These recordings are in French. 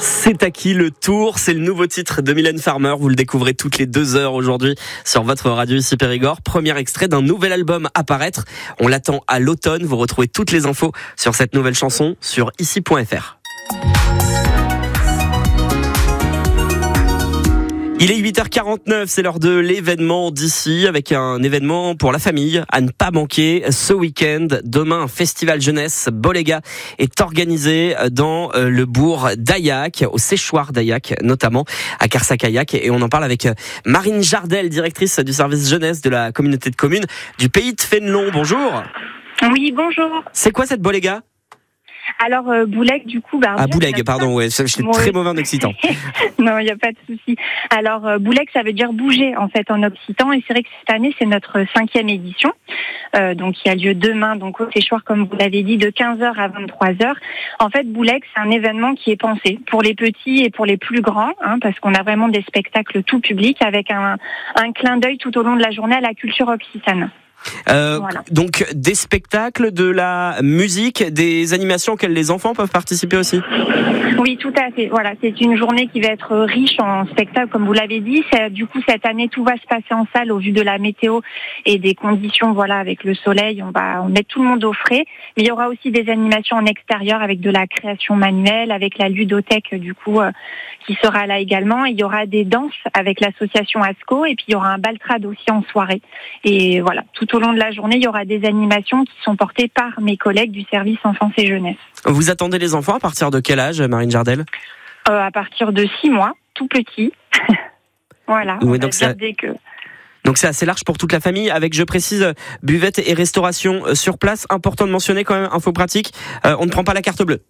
C'est à qui le tour? C'est le nouveau titre de Mylène Farmer. Vous le découvrez toutes les 2 heures aujourd'hui sur votre radio ici Périgord. Premier extrait d'un nouvel album à paraître. On l'attend à l'automne. Vous retrouvez toutes les infos sur cette nouvelle chanson sur ici.fr. Il est 8h49, c'est l'heure de l'événement d'ici, avec un événement pour la famille à ne pas manquer ce week-end. Demain, un festival jeunesse Bolega est organisé dans le bourg d'Ayac, au séchoir d'Ayac notamment, à Carsac-Ayac. Et on en parle avec Marine Jardel, directrice du service jeunesse de la communauté de communes du pays de Fénelon. Bonjour. Oui, bonjour. C'est quoi cette Bolega ? Alors, Bouleg, du coup... Bouleg, pardon, ouais, j'étais très mauvais en occitan. Non, il n'y a pas de souci. Alors, Bouleg, ça veut dire bouger, en fait, en occitan. Et c'est vrai que cette année, c'est notre 5e édition. Donc, il y a lieu demain, donc au séchoir, comme vous l'avez dit, de 15h à 23h. En fait, Bouleg, c'est un événement qui est pensé pour les petits et pour les plus grands, parce qu'on a vraiment des spectacles tout public avec un clin d'œil tout au long de la journée à la culture occitane. Voilà. Donc des spectacles, de la musique, des animations auxquelles les enfants peuvent participer aussi. Oui, tout à fait. Voilà, c'est une journée qui va être riche en spectacles, comme vous l'avez dit. Du coup, cette année, tout va se passer en salle au vu de la météo et des conditions. Voilà, avec le soleil, on met tout le monde au frais. Mais il y aura aussi des animations en extérieur avec de la création manuelle, avec la ludothèque du coup qui sera là également. Il y aura des danses avec l'association ASCO et puis il y aura un baltrade aussi en soirée. Et voilà, tout au long de la journée, il y aura des animations qui sont portées par mes collègues du service enfance et jeunesse. Vous attendez les enfants à partir de quel âge, Marine Jardel ? À partir de 6 mois, tout petit. Voilà. Oui, donc c'est assez large pour toute la famille, avec, je précise, buvette et restauration sur place. Important de mentionner quand même, info pratique, on ne prend pas la carte bleue.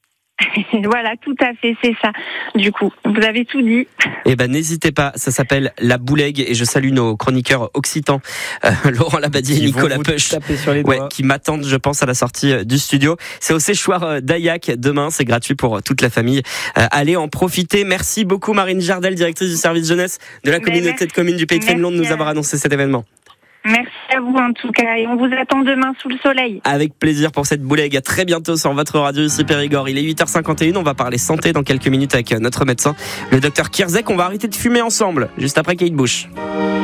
Voilà, tout à fait, c'est ça. Du coup, vous avez tout dit. Eh ben, n'hésitez pas, ça s'appelle la Bouleg et je salue nos chroniqueurs occitans, Laurent Labadie et Nicolas Peuch, qui m'attendent, je pense, à la sortie du studio. C'est au séchoir d'Ayac demain, c'est gratuit pour toute la famille. Allez en profiter. Merci beaucoup Marine Jardel, directrice du service jeunesse de la communauté de communes du pays de Fénelon, de nous avoir annoncé cet événement. Merci à vous en tout cas et on vous attend demain sous le soleil. Avec plaisir pour cette Bouleg. À très bientôt sur votre radio ici Périgord. Il est 8h51, on va parler santé dans quelques minutes avec notre médecin, le docteur Kierzek. On va arrêter de fumer ensemble juste après Kate Bush.